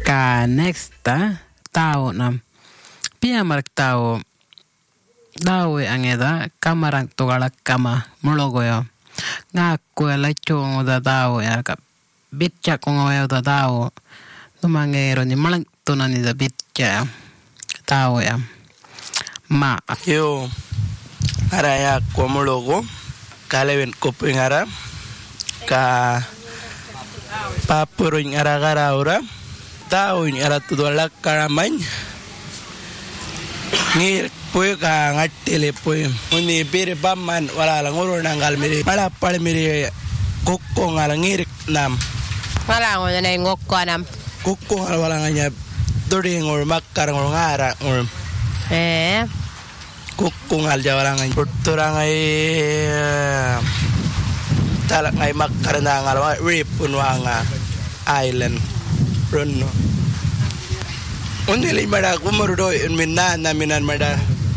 Ka next tao nam piamark tao dawe angeda kamarang tugala kama mulogoyo ngakku lacho da tao ya ka bitcha kongoyo da tao tumangero ni malang tunani da bitcha tao ya ma yo araya ko mulogo kalewen kopengara ka papuruñ ara ora tao ni ara tudolak karamay ngir poy ka ngatele poy uni bere bamman wala la ngoro nangal miri pala pal miri kokko ngal ngir nam wala ngo na ngokko nam kokko ngal wala nganya dori ngor makkar ngor ngara ngor kokko ngal jawala ngany portora ngay talak ngay makkar nangal ripun wanga island Bruno. Undi li mada kumurdo in minna na minan mada.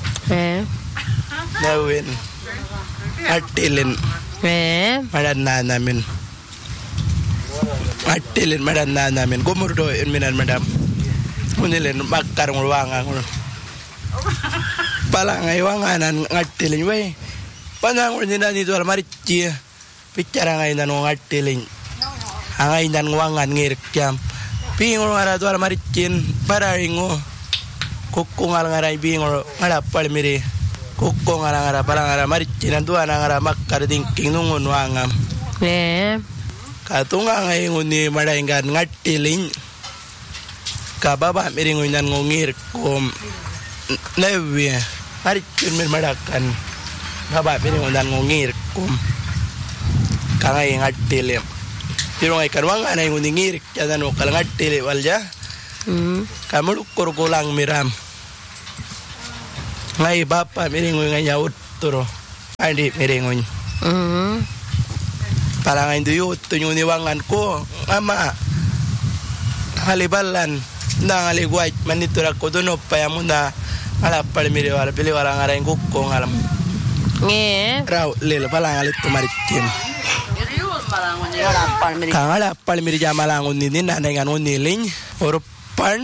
Nawin. Artilin. Mada na namin. Artilin mada na namin. Kumurdo in minan mada. Undi li makkar ngulwanga ngul. Pala ngay wanganan artilin way. Panang undi na nito almarichi. Picara ngay nanong artilin. Angay nan wangan ngirik jam. Bingol ngara tuar maricin pararingo kokko ngara bingol ngara palmiri kokko ngara parangara maricin tuar ngara makkar thinking nungun wangam katunga ngai nguni madaingan ngatiling ka baba miringun nan ngir kom lewi maricin mir madakan baba miringun nan ngir kom kangai ngatiling Tiro ngay karwang anay nguningir kaya no kalangat tili walja. Kamuluk kurkulang miram. Ngay bapa miringoy ngay yaut turo. Andi miringoy. Parang ngay duyut tunyo niwangan ko. Ama. Halibalan. Nang aligwait manitura ko doon pa muna. Alapal miriwala pili walang aray kukong alam. Raw lil palang alit tumaritin. Kangala palmir jamalangun nini nanengan uniling urupan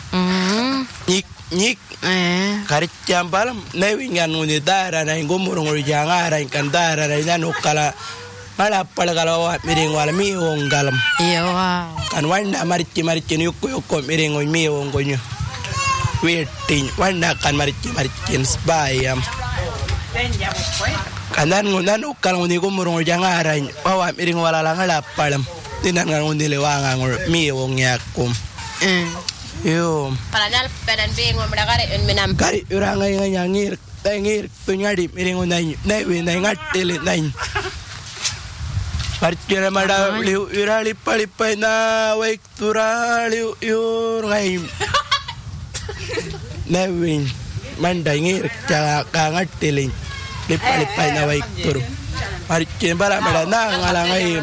nyik karit jampal newingan unidara na ingumurung urjangara ingkan dara na inanukala mala pal kalau miring wala miong galam iya kan wanda marici yukko miring miong gonyo waiting wanda kan marici sbayam kanan ngunan ukal nguni kumurung jangaran bawa miring wala lang alapalam tinan ngan nguni lewanga ngor miwong yakum yo palanal pedan bingo mdagare un minam kari urangay ngir tengir tunyadi miring unay newi nay ngatili nay parcira mada liu urali palipay na waik turali ur ngay newi manday ngir ka ngatili lipalipay na way turo. Marikin para madana ngalangay.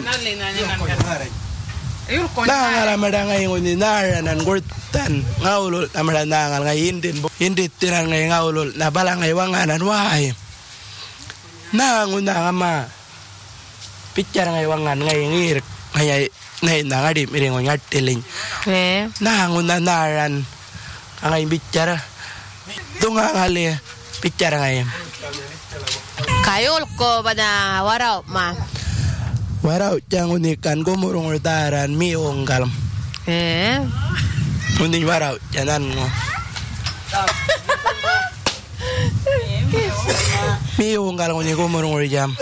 Nangalamada ngayon ninaran ng gurtan. Ngaulol na madana ngay hindi tinan ngay ngaulol na balang ngay wanganan wahay. Nanguna nga ma. Pichar ngay wangan ngay ngir. Ngay nangadi miringon ngatiling. Nanguna naran. Ngay bichar. Tunga ngali. Pichar ngay. Kayol ko ba na waraw ma? Waraw tiyang unikan gumurong urdaran miong galam. Unin waraw tiyanan mo. Miong galam unin gumurong urjam.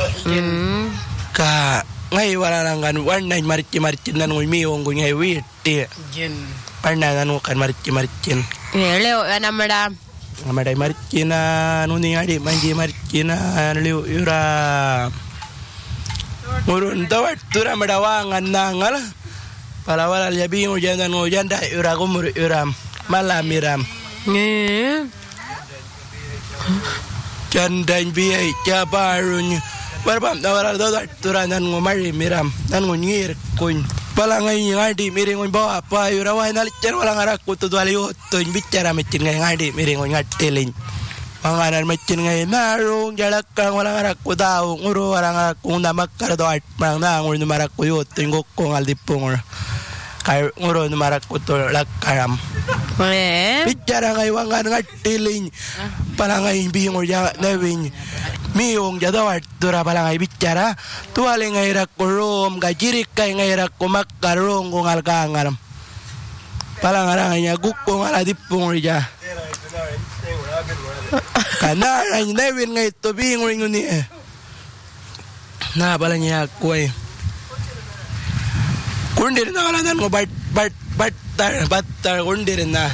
Ka ngay wala lang gan warnay marici nan ngul miong gun ngay witi. Parna nan kan marici. Leo ana madam. Amaday marikina nuni ngadi manji marikina liu yura murun tawat tura madawangan nangal palawala yabi ujandan ujanda yura gumur yuram malamiram jandan biay jabarun barbam tawara tawat tura nan ngumari miram nan ngungir kun palangay ngadi miringon bawa pa yurawa nalichan walang arak ko to dwaliyo to bicara mecin ngay ngadi miringon ngatiling panganan mecin ngay narong jalak kang walang arak ko daw nguro walang arak ko namakkar do art mang nangor numarak ko yo to ngok ko ngaldipong kay ngoro marak utol lakaram bicara ngay wangan ngatiling palangay bingor ya nawin miong jadawat dura palangay bicara tuwali ngay rakurom gajirik kay ngay rakumakarong kung alkangaram palangarang niya gukong aladipong riya kanaran nawin ngay tubingor nguni na pala niya kuy kundir na kalanan mo batar kundir na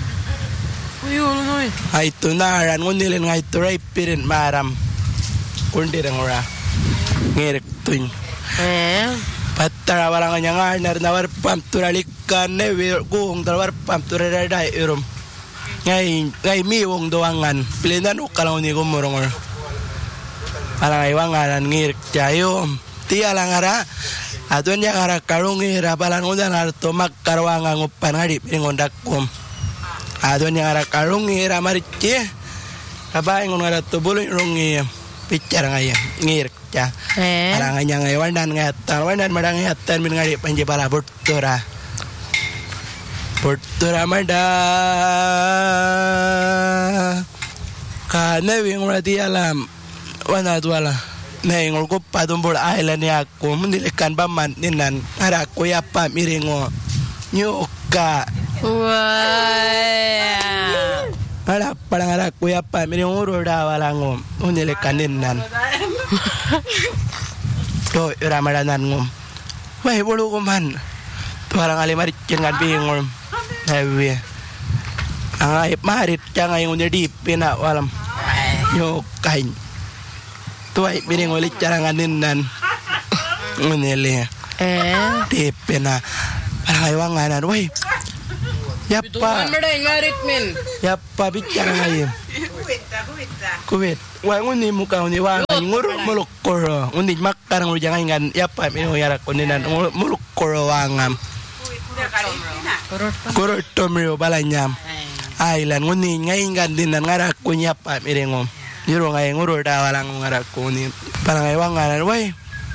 ay tunaran ngunilin nga ito ray pirin maram kundir ang ora ngirik tuñ batar wala nga nga na warpam turalikan newe kung warpam turaraday irum ngay miwong doangan pilinan ukalang ni kumurong palangay wanganan ngirik tayo tiya lang ara adon yang ara karungi rabalan undan arto makkarwanga ngupan ngadi pingondakum adon yang ara karungi ramarici rabai ngon ara tubulun rungi picara ngaya ngirk ya palanganya ngay wandan madang ngatan min ngadi panje pala burtura mada kana wing rati alam wana tuala nengol ko patumbol island ya ko mendilikan baman ninan ara ko ya pa miringo nyuka ara parang ara ko ya pa miringo roda walango mendilikan ninan to ramadanan ngom wai bolu ko man parang ali mari cengan bingol hawi angai marit jangai ngudi pina walam nyukain tuai piring ulit caranganin nan ngunili tipena parang wanganan woi yappa yappa bicara ngayon kuwit wa nguni muka nguni wangan nguru mulukoro nguni makkar nguru jangan ngan yappa piring yarak kuninan mulukoro wangam kurut tomrio balanyam ailan nguni ngaingan dinan ngarak kunya pa piring Yuro ngay nguro dawalang ngarak ko ni palangay wanganan way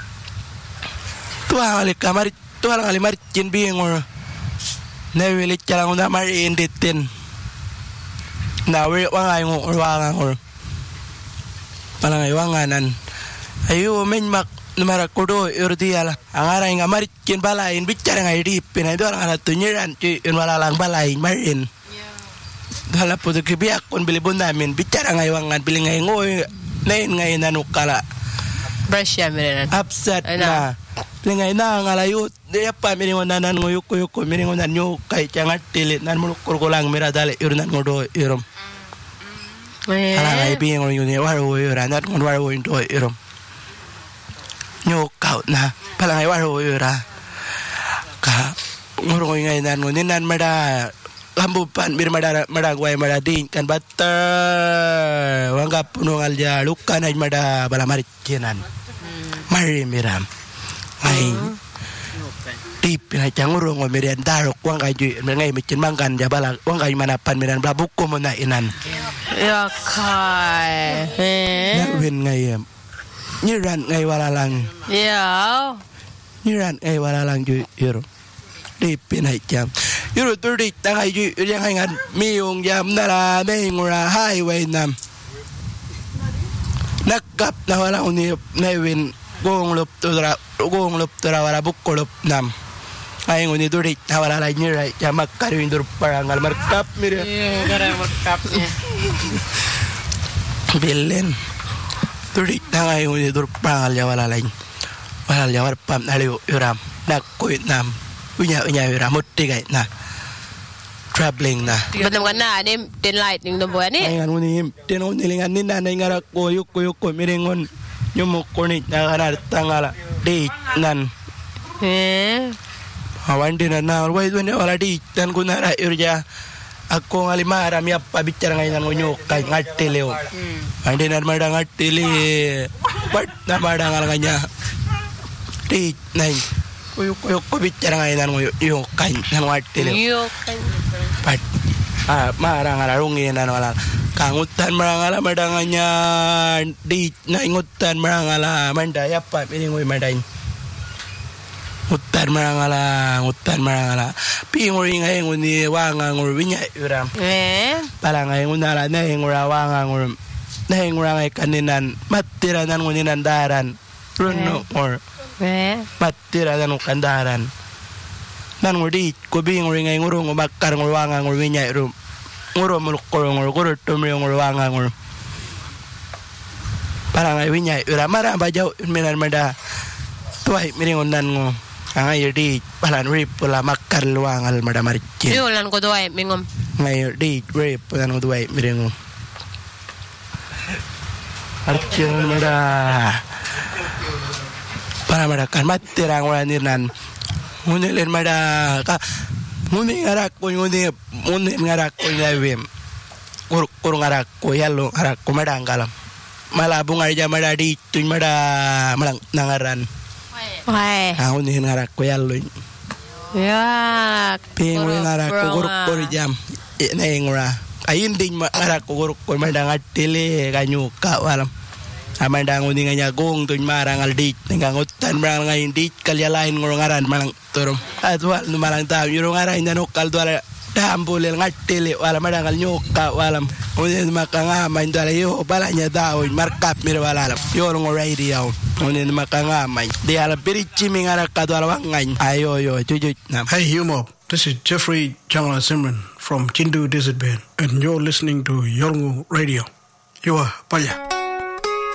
tuwa ngali maricin bingor nawilit chalang na mariinditin nawi wangay ngor wangan palangay wanganan ayo men mak numarakudo urdiala angaray nga maricin balain bicara ngay dipin ay doang ala tunyiran ci walalang balain marin hala po kibiak kon bilibon namin bicara ngaywangan bili ngay ngoy nain ngay nanukala brush ya mirenan upset na bili ngay na ngalayut dia pa miringon nanan nguyuk miringon nanyo kay tiangat tilit nan mulukur kulang miradali irunan ngodo irum ala ngay bingol yun waro yura nat ngon waro into irum nyokau na pala ngay waro yura ka ngoro ngay nan ngoninan mada lambupan bir madagway madading kan batter wanggap punung alja lukan ay mada balamarikinan mari miram ay tipin ay cangurong o mirian darok wang kayu ngay micin mangkan jabala wang kayu manapan miran blabuko mo na inan ya kai nawin ngay nyiran ngay walalang ya nyiran ngay walalang yuro tipin ay cang yuro turik tangay yang ngan miung jam nala mengura highway nam nakap na wala uni nawin gong lup tura wala bukolop nam ay uni turik na wala la nyira jamak karin dur parangal markap mire gara markap belen turik tangay uni dur parangal ya wala warpam aliu yuram nakuit nam unya yuram mutigay na traveling na betul kan na ni ten light ning do boy ni ay ngani tenon nilingan ni nanay ngarak ko yuk miringon nyumuk konit na kanar tangala di nan awan din na way do ni wala di tan kunara urja ako ngali maram ya pabicara ngayon ngunyo kay ngatileo andi na madang ngatili pat na madang nganya di nai kuyuk bicara ngayon ngunyo kay ngatileo pat marang ararungin na wala kangutan marangala madanganya di na ingutan marangala mandaya pa piningoy madain Utan marangala. Pinguri ngay nguni wanga ngur winya uram. Pala ngay ngunala na ngura wanga ngur. Na ngura ngay kaninan matiranan nguni nandaran. Runo or. Matiranan kandaran. Nan nguri ko binguri ngay ngurung umakar ngur wanga ngur winya urum. Nguro mulukor ngur gurut tumri ngur wanga ngur. Pala ngay winya uram maramba jaw minan mada. Tuai miringunan ngo. Ngayon di palan rip pula makar luangal madamaricin. Yulan ko doay mingom. Ngayon di rip pulan ko doay miringo. Arcin mada. Para madakan matirang wala nirnan. Ngunilin mada ka. Nguni ngarak ko nguni ngarak ko ngawim. Kurung ngarak ko yalo ngarak ko madangkalam. Malabong arja mada di tuñ mada malang nangaran. Ako ni ngarak ko yaloy. Pinguri ngarak ko guruk jam. Naingura. Ayun din ngarak ko guruk ko madangat tili kanyuka walam. Amandang uni nga gong tuñ marangal dit. Nangangutan marang ngayon dit kalyalain ngurong ngaran malang turum. At wal numalang tao. Yung ngaran nanukal duwala dambulil ngatili wala madangal nyuka walam. Uni makangamay duwala yo bala niya daw markap mirwalalam. Yung radio. Unin makangamay. Di alam pirichimi ngarak kadwala wangay. Ayo jujut na. Hey Humo, this is Jeffrey Jangla Simran from Chindu Desert Band, and you're listening to Yorngu Radio. You are Paya.